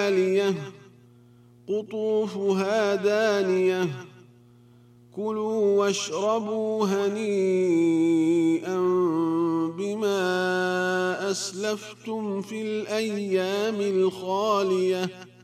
عالية قطوفها دانية كلوا واشربوا هنيئا بما أسلفتم في الأيام الخالية